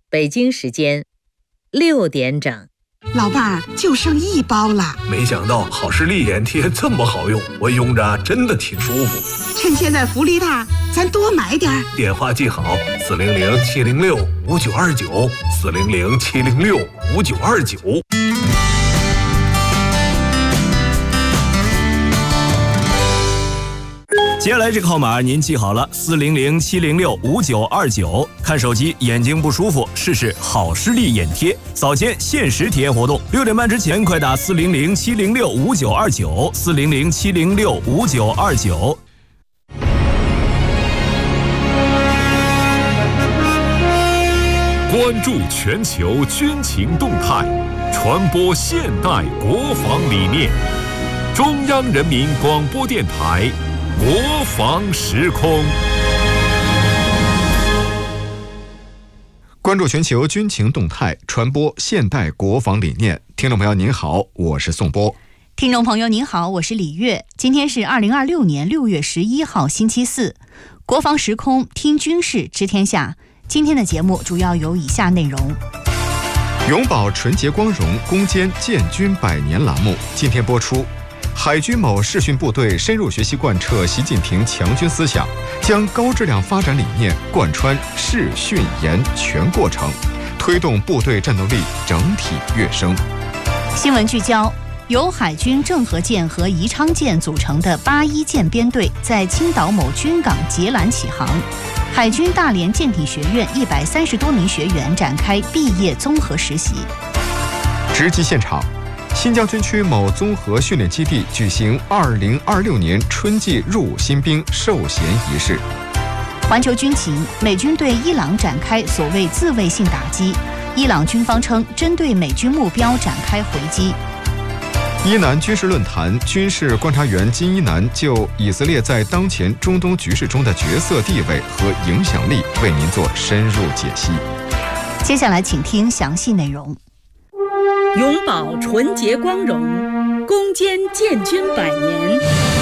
北京时间6点整。 老伴儿，就剩1包了。 没想到好视力眼贴这么好用，我用着真的挺舒服。 趁现在福利大，咱多买点儿。 电话记好：400-706-5929 400-706-5929。 接下来这个号码您记好了，400-706-5929。看手机眼睛不舒服，试试好视力眼贴，早间限时体验活动，6点半之前快打400-706-5929 400-706-5929。 关注全球军情动态，传播现代国防理念。中央人民广播电台国防时空。 关注全球军情动态，传播现代国防理念。听众朋友您好，我是宋波。 听众朋友您好，我是李月。今天是2026年6月11号星期四，国防时空听军事知天下。今天的节目主要有以下内容： 永葆纯洁光荣，攻坚建军100年栏目今天播出。海军某视训部队深入学习贯彻习近平强军思想，将高质量发展理念贯穿视训研全过程，推动部队战斗力整体跃升。 新闻聚焦：由海军郑和舰和宜昌舰组成的81舰编队在青岛某军港截缆起航。海军大连舰艇学院130多名学员展开毕业综合实习。 直击现场，新疆军区某综合训练基地举行2026年春季入伍新兵授衔仪式。 环球军情，美军对伊朗展开所谓自卫性打击，伊朗军方称针对美军目标展开回击。 伊南军事论坛军事观察员金一南就以色列在当前中东局势中的角色地位和影响力为您做深入解析。 接下来请听详细内容。 永葆纯洁光荣，攻坚建军100年。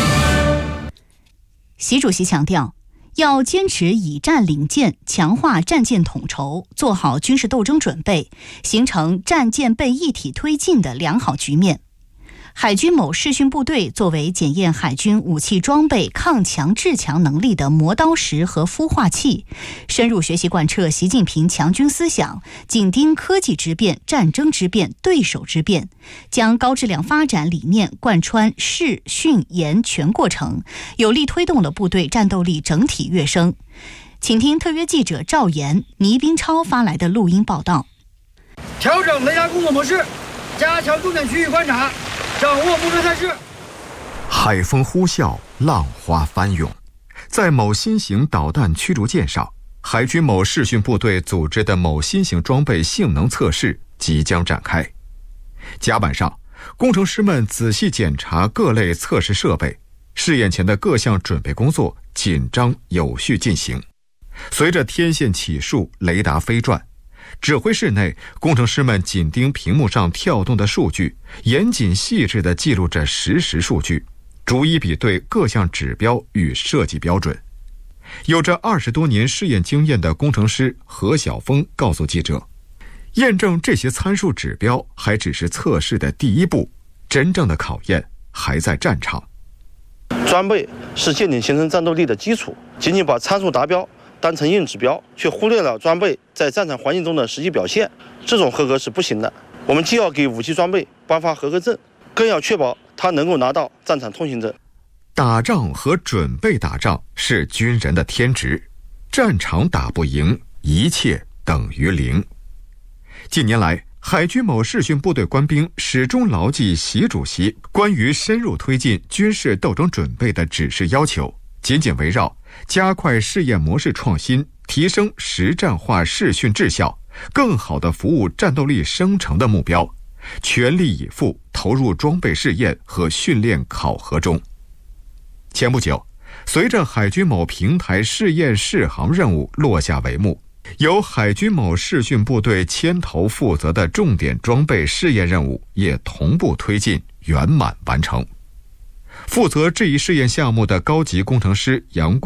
习主席强调，要坚持以战领舰，强化战舰统筹，做好军事斗争准备，形成战舰备一体推进的良好局面。海军某视训部队作为检验海军武器装备抗强制强能力的磨刀石和孵化器，深入学习贯彻习近平强军思想，紧盯科技之变、战争之变、对手之变，将高质量发展理念贯穿视训研全过程，有力推动了部队战斗力整体跃升。请听特约记者赵岩、倪斌超发来的录音报道。 调整雷达工作模式，加强重点区域观察，掌握目标态势。 海风呼啸，浪花翻涌，在某新型导弹驱逐舰上，海军某视训部队组织的某新型装备性能测试即将展开。甲板上，工程师们仔细检查各类测试设备，试验前的各项准备工作紧张有序进行。随着天线起数，雷达飞转，指挥室内，工程师们紧盯屏幕上跳动的数据，严谨细致地记录着实时数据，逐一比对各项指标与设计标准。有着20多年试验经验的工程师何晓峰告诉记者，验证这些参数指标还只是测试的第一步，真正的考验还在战场。 装备是舰艇形成战斗力的基础，仅仅把参数达标当成硬指标，却忽略了装备在战场环境中的实际表现，这种合格是不行的。我们既要给武器装备颁发合格证，更要确保它能够拿到战场通行证。 打仗和准备打仗是军人的天职，战场打不赢，一切等于零。近年来，海军某视训部队官兵始终牢记习主席关于深入推进军事斗争准备的指示要求，紧紧围绕加快试验模式创新，提升实战化视训质效，更好地服务战斗力生成的目标，全力以赴投入装备试验和训练考核中。前不久，随着海军某平台试验试航任务落下帷幕，由海军某视训部队牵头负责的重点装备试验任务也同步推进圆满完成。负责这一试验项目的高级工程师杨光